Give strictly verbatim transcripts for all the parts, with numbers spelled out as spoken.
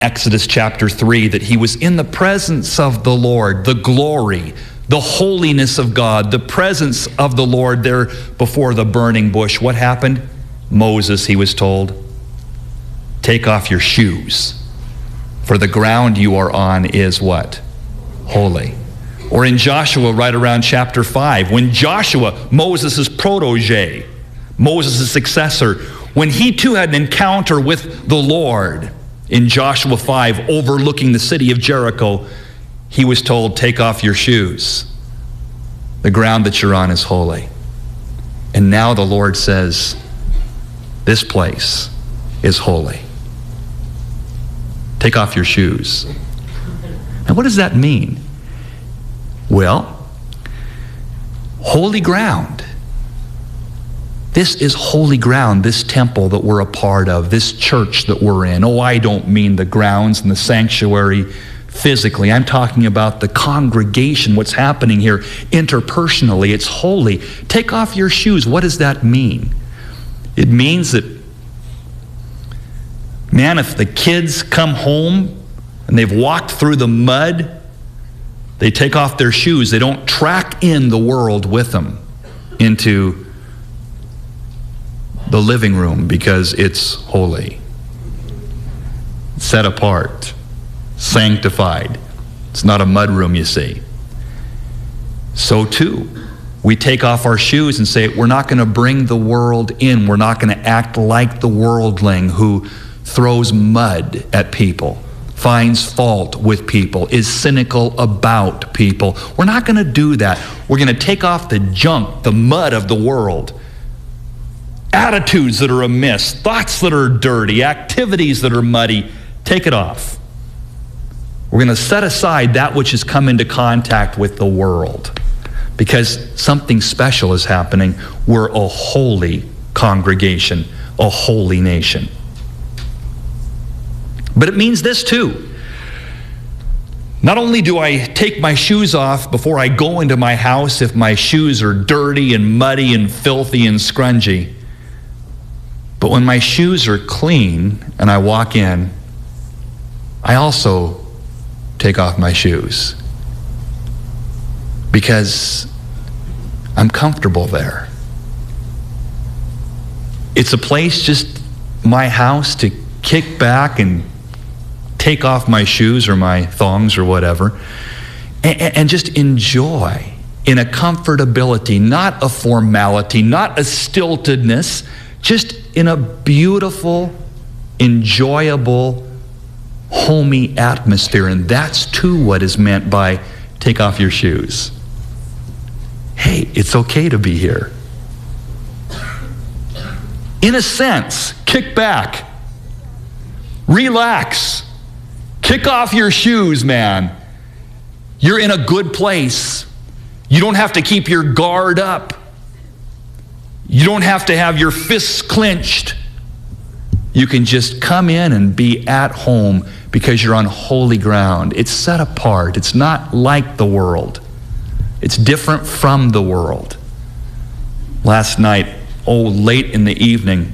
Exodus chapter three, that he was in the presence of the Lord, the glory, the holiness of God, the presence of the Lord there before the burning bush. What happened? Moses, he was told, take off your shoes, for the ground you are on is what? Holy. Or in Joshua, right around chapter five, when Joshua, Moses' protege, Moses' successor, when he too had an encounter with the Lord, in Joshua five, overlooking the city of Jericho, he was told, take off your shoes. The ground that you're on is holy. And now the Lord says, this place is holy. Take off your shoes. Now, what does that mean? Well, holy ground. This is holy ground, this temple that we're a part of, this church that we're in. Oh, I don't mean the grounds and the sanctuary physically. I'm talking about the congregation, what's happening here interpersonally. It's holy. Take off your shoes. What does that mean? It means that, man, if the kids come home and they've walked through the mud, they take off their shoes. They don't track in the world with them into the living room because it's holy, set apart, sanctified. It's not a mud room, you see. So too, we take off our shoes and say, we're not going to bring the world in. We're not going to act like the worldling who throws mud at people, finds fault with people, is cynical about people. We're not going to do that. We're going to take off the junk, the mud of the world. Attitudes that are amiss, thoughts that are dirty, activities that are muddy, take it off. We're going to set aside that which has come into contact with the world because something special is happening. We're a holy congregation, a holy nation. But it means this too. Not only do I take my shoes off before I go into my house if my shoes are dirty and muddy and filthy and scrungy, but when my shoes are clean and I walk in, I also take off my shoes because I'm comfortable there. It's a place, just my house, to kick back and take off my shoes or my thongs or whatever and, and just enjoy in a comfortability, not a formality, not a stiltedness, just in a beautiful, enjoyable, homey atmosphere. And that's too what is meant by take off your shoes. Hey, it's okay to be here. In a sense, kick back, relax, kick off your shoes, man. You're in a good place. You don't have to keep your guard up. You don't have to have your fists clenched. You can just come in and be at home because you're on holy ground. It's set apart. It's not like the world. It's different from the world. Last night, oh, late in the evening,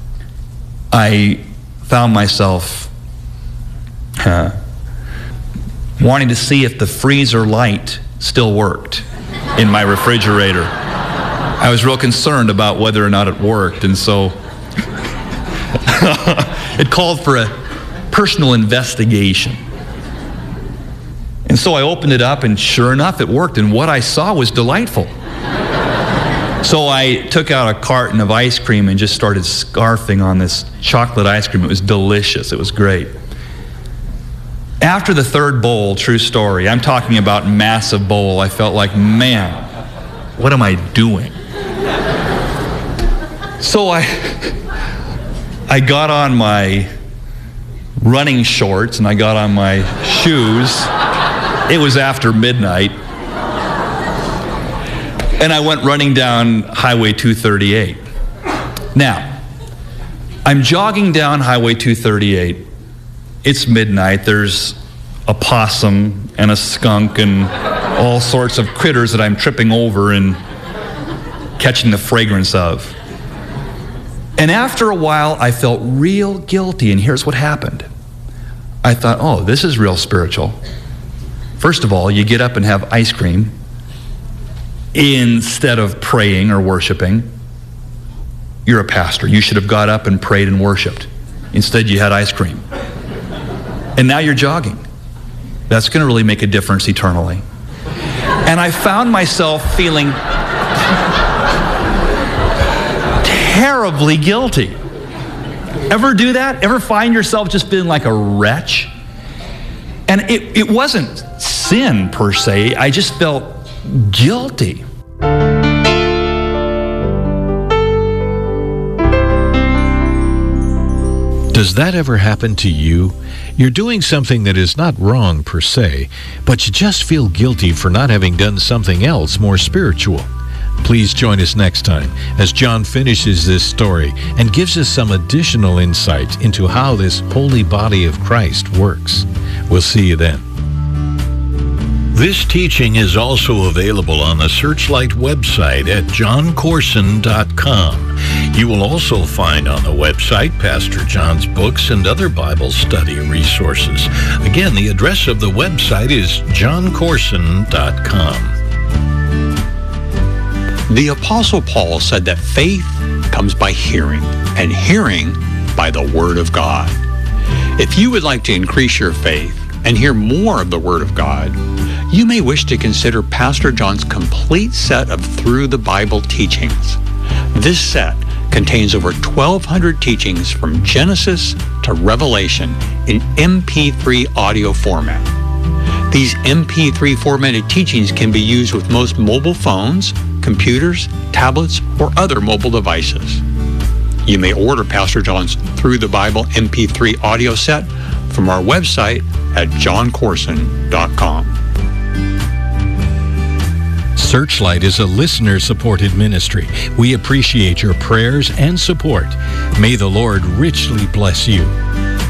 I found myself uh, wanting to see if the freezer light still worked in my refrigerator. I was real concerned about whether or not it worked, and so it called for a personal investigation. And so I opened it up, and sure enough, it worked, and what I saw was delightful. So I took out a carton of ice cream and just started scarfing on this chocolate ice cream. It was delicious. It was great. After the third bowl, true story, I'm talking about massive bowl, I felt like, man, what am I doing? So I, I got on my running shorts and I got on my shoes. It was after midnight. And I went running down Highway two thirty-eight. Now, I'm jogging down Highway two thirty-eight. It's midnight. There's a possum and a skunk and all sorts of critters that I'm tripping over and catching the fragrance of. And after a while, I felt real guilty, and here's what happened. I thought, oh, this is real spiritual. First of all, you get up and have ice cream instead of praying or worshiping. You're a pastor. You should have got up and prayed and worshiped. Instead, you had ice cream. And now you're jogging. That's going to really make a difference eternally. And I found myself feeling terribly guilty. Ever do that? Ever find yourself just feeling like a wretch? And it, it wasn't sin per se. I just felt guilty. Does that ever happen to you? You're doing something that is not wrong per se, but you just feel guilty for not having done something else more spiritual. Please join us next time as John finishes this story and gives us some additional insight into how this holy body of Christ works. We'll see you then. This teaching is also available on the Searchlight website at john corson dot com. You will also find on the website Pastor John's books and other Bible study resources. Again, the address of the website is john corson dot com. The Apostle Paul said that faith comes by hearing, and hearing by the Word of God. If you would like to increase your faith and hear more of the Word of God, you may wish to consider Pastor John's complete set of Through the Bible teachings. This set contains over twelve hundred teachings from Genesis to Revelation in M P three audio format. These M P three formatted teachings can be used with most mobile phones, computers, tablets, or other mobile devices. You may order Pastor John's Through the Bible M P three audio set from our website at john corson dot com. Searchlight is a listener-supported ministry. We appreciate your prayers and support. May the Lord richly bless you.